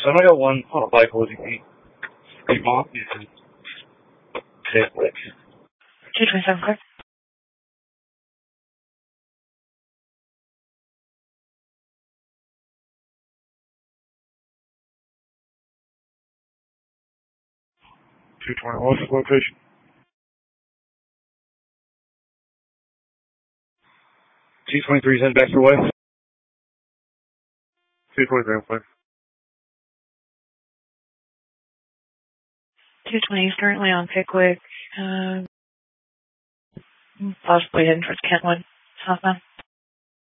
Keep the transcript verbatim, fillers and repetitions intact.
So I got one on a bike holding me. Hey, mom. Pickwick. two twenty-seven, correct? two twenty, what's the location? two twenty-three is heading back your way. two twenty-three, okay. two twenty is currently on Pickwick. Uh, possibly heading towards Kentwood, southbound.